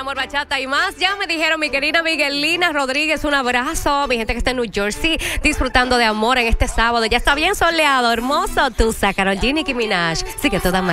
amor, bachata y más. Ya me dijeron mi querida Miguelina Rodríguez, un abrazo. Mi gente que está en New Jersey disfrutando de amor en este sábado. Ya está bien soleado, hermoso. Tú, Karol G, Nicki Minaj. Así que toda